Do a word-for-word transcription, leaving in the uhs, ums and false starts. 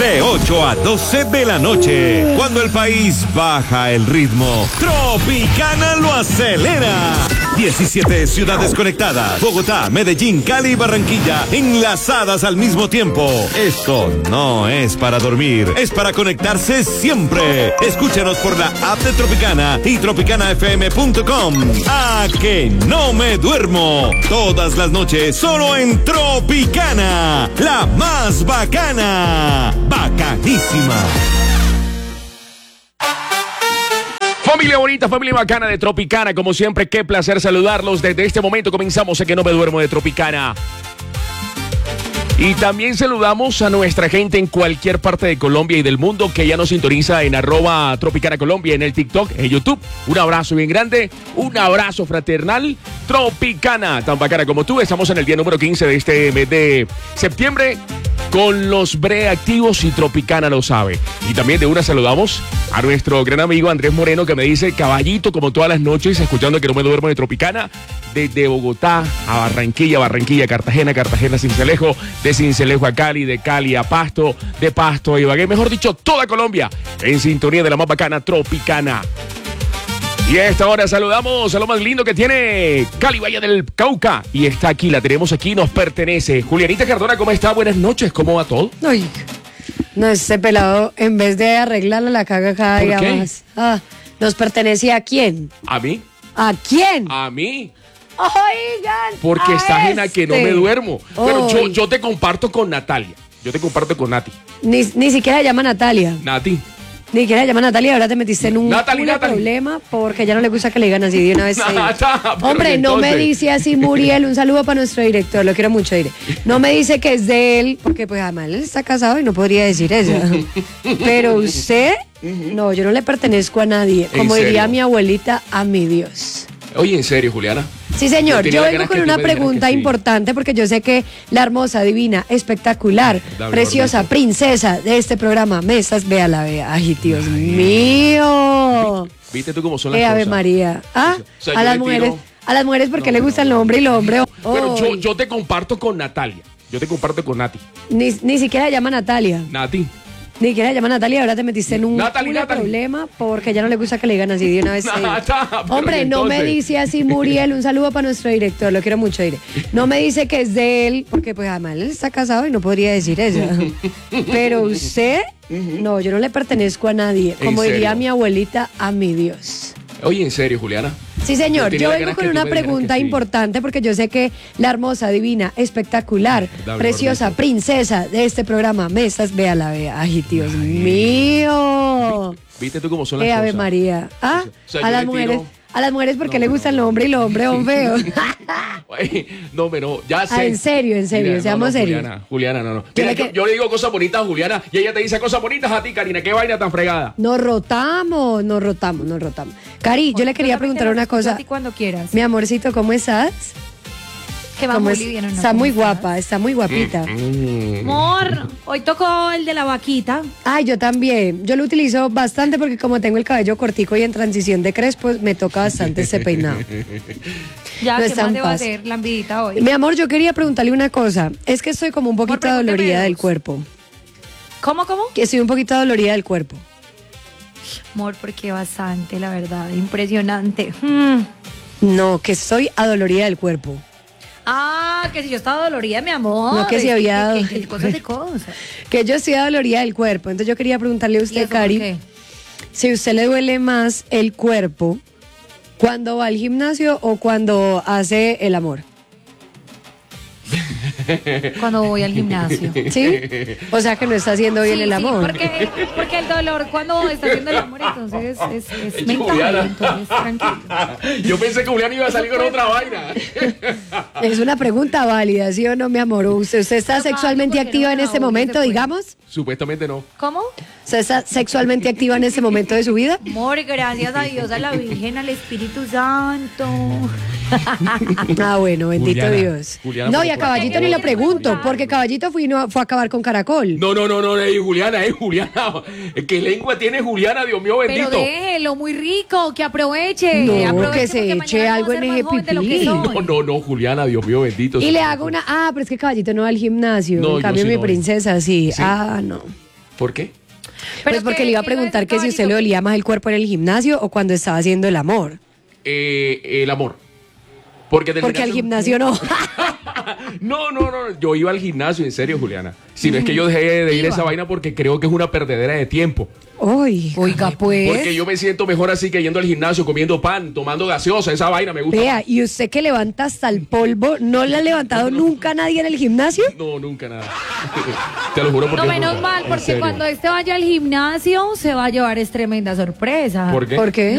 De ocho a doce de la noche, cuando el país baja el ritmo, Tropicana lo acelera. diecisiete ciudades conectadas, Bogotá, Medellín, Cali y Barranquilla, enlazadas al mismo tiempo. Esto no es para dormir, es para conectarse siempre. Escúchanos por la app de Tropicana y tropicana f m punto com. ¡A que no me duermo! Todas las noches, solo en Tropicana, la más bacana. Bacanísima. Familia bonita, familia bacana de Tropicana, como siempre, qué placer saludarlos. Desde este momento comenzamos a Que No Me Duermo de Tropicana. Y también saludamos a nuestra gente en cualquier parte de Colombia y del mundo que ya nos sintoniza en arroba Tropicana Colombia, en el TikTok, en YouTube. Un abrazo bien grande, un abrazo fraternal. Tropicana, tan bacana como tú. Estamos en el día número quince de este mes de septiembre con los Bre activos y Tropicana lo sabe. Y también de una saludamos a nuestro gran amigo Andrés Moreno, que me dice caballito como todas las noches, escuchando Que No Me Duermo de Tropicana, desde Bogotá a Barranquilla, Barranquilla, Cartagena, Cartagena, Sincelejo, de Sincelejo a Cali, de Cali a Pasto, de Pasto a Ibagué, mejor dicho, toda Colombia en sintonía de la más bacana Tropicana. Y a esta hora saludamos a lo más lindo que tiene Cali, Valle del Cauca. Y está aquí, la tenemos aquí, nos pertenece. Julianita Cardona, ¿cómo está? Buenas noches, ¿cómo va todo? Ay, no, ese pelado, en vez de arreglarla, la caga cada día más. Ah, ¿nos pertenece a quién? ¿A mí? ¿A quién? ¿A mí? Oigan. Porque a estás en A Que No Me este. Duermo. Pero yo, Ay. yo te comparto con Natalia. Yo te comparto con Nati. Ni, ni siquiera llama Natalia. Nati. Ni siquiera llama Natalia, ahora te metiste en un Natalie, un Natalie. problema porque ya no le gusta que le digan así de una vez. Nata, pero Hombre, no me entonces. dice así Muriel, un saludo para nuestro director, lo quiero mucho, diré. No me dice que es de él, porque pues además él está casado y no podría decir eso. Pero usted, no, yo no le pertenezco a nadie. ¿En Como diría serio? mi abuelita, a mi Dios. Oye, en serio, Juliana. Sí, señor, tenía yo las vengo ganas con que tú una me dijeras pregunta que sí. importante porque yo sé que la hermosa, divina, espectacular, Dame, preciosa, gordito. princesa de este programa, me estás, véala, vea. Ay, Dios mío. ¿Viste tú cómo son las Qué Ave cosas? María. Ah, O sea, a yo las le mujeres, tiro- a las mujeres porque No, le no, gusta el no, hombre y el hombre. Pero yo, Ay, yo te comparto con Natalia. Yo te comparto con Nati. ni, ni siquiera llama Natalia. Nati. Ni siquiera llama Natalia, ahora te metiste en un Natalie, un Natalie. problema porque ya no le gusta que le digan así de una vez. Nata, pero Hombre, no me entonces. dice así Muriel, un saludo para nuestro director, lo quiero mucho, diré. No me dice que es de él, porque pues además él está casado y no podría decir eso. Pero usted, no, yo no le pertenezco a nadie. ¿En Como diría serio? mi abuelita, a mi Dios. Oye, en serio, Juliana. Sí, señor, Yo tenía yo las vengo ganas con que tú una me dijeras pregunta que sí. importante porque yo sé que la hermosa, divina, espectacular, Dame, preciosa, gordito. princesa de este programa, me estás, véala, vea. Ay, Dios mío. ¿Viste tú cómo son las Qué cosas? Ave María. Ah, O sea, a yo las le mujeres, tiro- a las mujeres porque No, le no, gusta el no. hombre y el hombre on feo. Ay, no, pero ya sé. Ah, en serio, en serio, Mira, no, seamos no, serios. Juliana, Juliana, no, no. Yo Mira, le yo, que- yo le digo cosas bonitas a Juliana y ella te dice cosas bonitas a ti, Karina. Qué vaina tan fregada. Nos rotamos, nos rotamos, nos rotamos. Cari, yo le quería preguntar una cosa. A ti cuando quieras. Mi amorcito, ¿cómo estás? Que va ¿Cómo muy es? liviano, ¿no? Está ¿Cómo muy estás? guapa, está muy guapita. Mm. Amor, hoy tocó el de la vaquita. Ay, yo también. Yo lo utilizo bastante porque como tengo el cabello cortico y en transición de crespos, me toca bastante ese peinado. Ya, No ¿qué está más en debo paz. hacer? Lambidita hoy. Mi amor, yo quería preguntarle una cosa. Es que estoy como un poquito pregúnteme dolorida dos. del cuerpo. ¿Cómo, cómo? Que estoy un poquito dolorida del cuerpo. Amor, porque bastante, la verdad. Impresionante. Mm. No, que estoy adolorida del cuerpo. Ah, que si yo estaba dolorida, mi amor. No, que si Es había dado- que- que- que cosas de cosas. Que yo estoy adolorida del cuerpo. Entonces yo quería preguntarle a ¿Y usted, eso por Cari, qué? si a usted le duele más el cuerpo cuando va al gimnasio o cuando hace el amor. Cuando voy al gimnasio. ¿Sí? O sea que no está haciendo bien Sí, el sí, amor. porque, porque el dolor cuando está haciendo el amor, entonces es, es Ay, mental, Juliana. entonces tranquilo. Yo pensé que Juliana iba a salir con otra vaina. Es una pregunta válida, ¿sí o no, mi amor? ¿Usted, usted está Pero, sexualmente Pablo, ¿por qué activa no en me este aburre momento, después? digamos? Supuestamente no. ¿Cómo? ¿Usted está sexualmente activa en este momento de su vida? Amor, gracias a Dios, a la Virgen, al Espíritu Santo. Ah, bueno, bendito Juliana, Dios. Juliana, No, por y a favor. Caballito ni lo pregunto, porque Caballito fue, y no, fue a acabar con Caracol. No, no, no, no, ey, Juliana, es Juliana. ¿Qué lengua tiene Juliana, Dios mío Pero bendito? déjelo, muy rico, que aproveche. No, aproveche que se porque eche mañana algo voy a ser en más ese joven de lo que pipí. soy. No, no, no, Juliana, Dios mío bendito. Y le hago una... Ah, pero es que Caballito no va al gimnasio. No, yo en cambio, sí mi no voy. princesa sí. Sí. Ah, no. ¿Por qué? Pues porque le iba a preguntar que si usted le olía más el cuerpo en el gimnasio o cuando estaba haciendo el amor. Eh, el amor. Porque, del porque al gimnasio no. No, no, no. Yo iba al gimnasio, en serio, Juliana. Si no es que yo dejé de ir a esa vaina porque creo que es una perdedera de tiempo. Uy, oiga, pues. Porque yo me siento mejor así que yendo al gimnasio, comiendo pan, tomando gaseosa. Esa vaina me gusta. Vea, ¿y usted que levanta hasta el polvo, no le ha levantado nunca a nadie en el gimnasio? No, nunca nada. Te lo juro porque No, menos nunca. mal, porque cuando este vaya al gimnasio se va a llevar es tremenda sorpresa. ¿Por qué? ¿Por qué?